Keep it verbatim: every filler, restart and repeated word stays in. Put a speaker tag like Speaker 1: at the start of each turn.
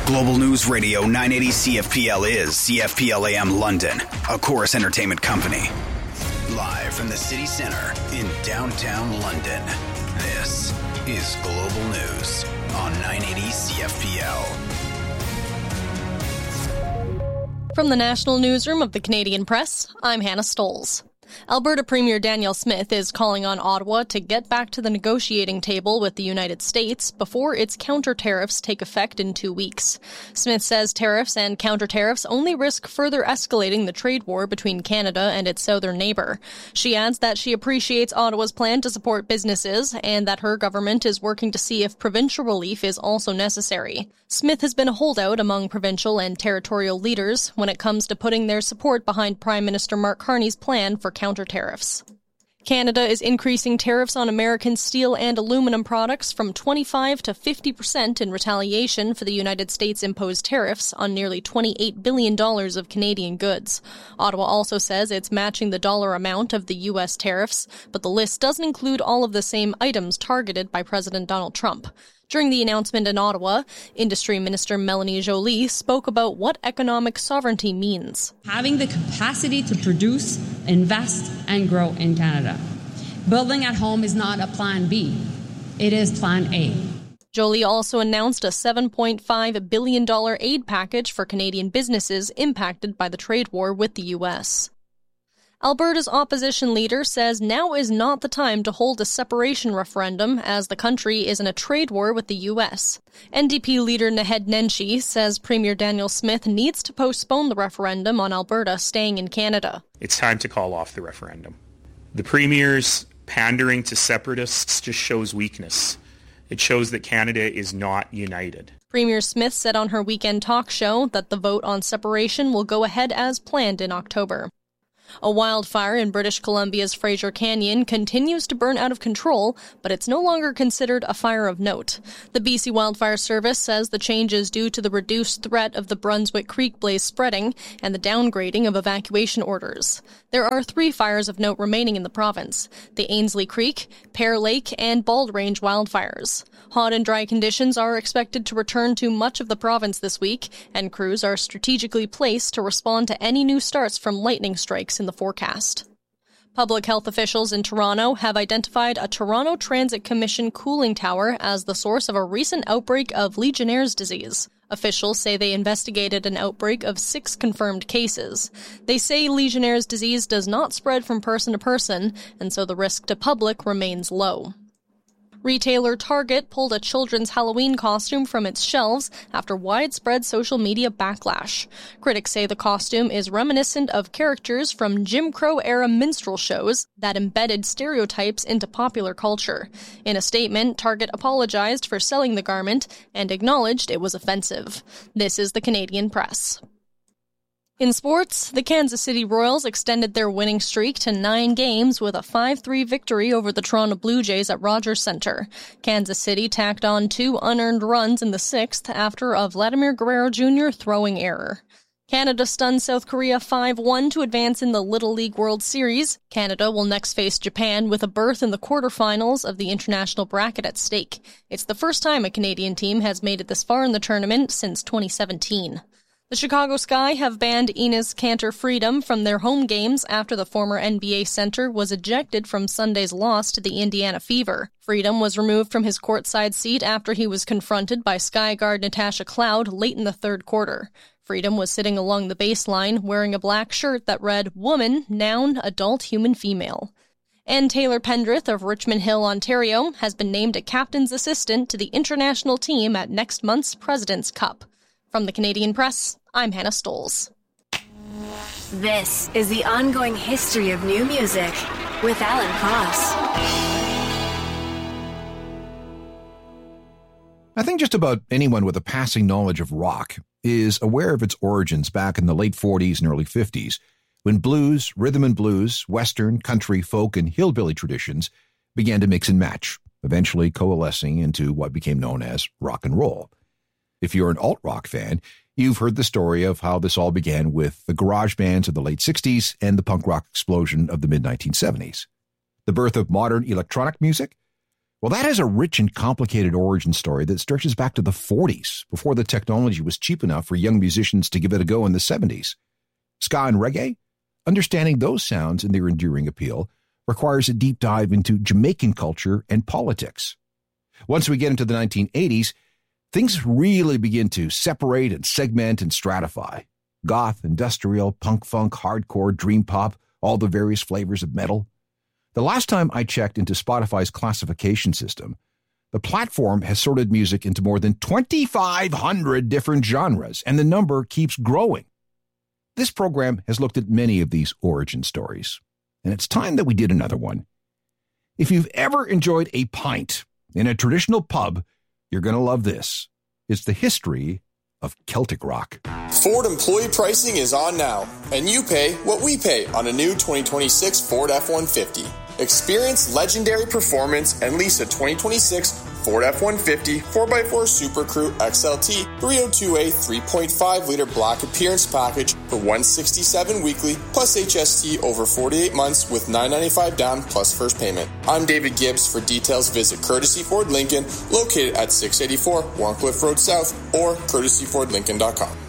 Speaker 1: Global News Radio nine eighty C F P L is C F P L A M London, a Chorus Entertainment company. Live from the city centre in downtown London, this is Global News on nine eighty C F P L.
Speaker 2: From the National Newsroom of the Canadian Press, I'm Hannah Stolz. Alberta Premier Danielle Smith is calling on Ottawa to get back to the negotiating table with the United States before its counter-tariffs take effect in two weeks. Smith says tariffs and counter-tariffs only risk further escalating the trade war between Canada and its southern neighbour. She adds that she appreciates Ottawa's plan to support businesses and that her government is working to see if provincial relief is also necessary. Smith has been a holdout among provincial and territorial leaders when it comes to putting their support behind Prime Minister Mark Carney's plan for counter-tariffs. Canada is increasing tariffs on American steel and aluminum products from twenty-five to fifty percent in retaliation for the United States imposed tariffs on nearly twenty-eight billion dollars of Canadian goods. Ottawa also says it's matching the dollar amount of the U S tariffs, but the list doesn't include all of the same items targeted by President Donald Trump. During the announcement in Ottawa, Industry Minister Melanie Joly spoke about what economic sovereignty means.
Speaker 3: Having the capacity to produce, invest, and grow in Canada. Building at home is not a plan B. It is plan A.
Speaker 2: Joly also announced a seven point five billion dollars aid package for Canadian businesses impacted by the trade war with the U S. Alberta's opposition leader says now is not the time to hold a separation referendum as the country is in a trade war with the U S. N D P leader Naheed Nenshi says Premier Danielle Smith needs to postpone the referendum on Alberta staying in Canada.
Speaker 4: It's time to call off the referendum. The Premier's pandering to separatists just shows weakness. It shows that Canada is not united.
Speaker 2: Premier Smith said on her weekend talk show that the vote on separation will go ahead as planned in October. A wildfire in British Columbia's Fraser Canyon continues to burn out of control, but it's no longer considered a fire of note. The B C Wildfire Service says the change is due to the reduced threat of the Brunswick Creek blaze spreading and the downgrading of evacuation orders. There are three fires of note remaining in the province: the Ainslie Creek, Pear Lake, and Bald Range wildfires. Hot and dry conditions are expected to return to much of the province this week, and crews are strategically placed to respond to any new starts from lightning strikes in the forecast. Public health officials in Toronto have identified a Toronto Transit Commission cooling tower as the source of a recent outbreak of Legionnaire's disease. Officials say they investigated an outbreak of six confirmed cases. They say Legionnaire's disease does not spread from person to person, and so the risk to public remains low. Retailer Target pulled a children's Halloween costume from its shelves after widespread social media backlash. Critics say the costume is reminiscent of characters from Jim Crow-era minstrel shows that embedded stereotypes into popular culture. In a statement, Target apologized for selling the garment and acknowledged it was offensive. This is the Canadian Press. In sports, the Kansas City Royals extended their winning streak to nine games with a five three victory over the Toronto Blue Jays at Rogers Centre. Kansas City tacked on two unearned runs in the sixth after a Vladimir Guerrero Junior throwing error. Canada stunned South Korea five one to advance in the Little League World Series. Canada will next face Japan with a berth in the quarterfinals of the international bracket at stake. It's the first time a Canadian team has made it this far in the tournament since twenty seventeen. The Chicago Sky have banned Enes Kanter Freedom from their home games after the former N B A center was ejected from Sunday's loss to the Indiana Fever. Freedom was removed from his courtside seat after he was confronted by Sky guard Natasha Cloud late in the third quarter. Freedom was sitting along the baseline wearing a black shirt that read, "Woman, noun, adult, human, female." And Taylor Pendrith of Richmond Hill, Ontario, has been named a captain's assistant to the international team at next month's President's Cup. From the Canadian Press, I'm Hannah Stolz.
Speaker 5: This is the ongoing history of new music with Alan Cross.
Speaker 6: I think just about anyone with a passing knowledge of rock is aware of its origins back in the late forties and early fifties, when blues, rhythm and blues, western, country, folk, and hillbilly traditions began to mix and match, eventually coalescing into what became known as rock and roll. If you're an alt-rock fan, you've heard the story of how this all began with the garage bands of the late sixties and the punk rock explosion of the mid nineteen seventies. The birth of modern electronic music, Well, that has a rich and complicated origin story that stretches back to the forties, before the technology was cheap enough for young musicians to give it a go in the seventies. Ska and reggae? Understanding those sounds and their enduring appeal requires a deep dive into Jamaican culture and politics. Once we get into the nineteen eighties, things really begin to separate and segment and stratify. Goth, industrial, punk funk, hardcore, dream pop, all the various flavors of metal. The last time I checked into Spotify's classification system, the platform has sorted music into more than twenty-five hundred different genres, and the number keeps growing. This program has looked at many of these origin stories, and it's time that we did another one. If you've ever enjoyed a pint in a traditional pub, you're going to love this. It's the history of Celtic rock.
Speaker 7: Ford employee pricing is on now, and you pay what we pay on a new twenty twenty-six Ford F one fifty. Experience legendary performance and lease a twenty twenty-six Ford F one fifty four by four Super Crew X L T three oh two A three point five liter black appearance package for one hundred sixty-seven dollars weekly plus H S T over forty-eight months with nine hundred ninety-five dollars down plus first payment. I'm David Gibbs. For details, visit Courtesy Ford Lincoln, located at six eighty-four Warncliffe Road South, or courtesy ford lincoln dot com.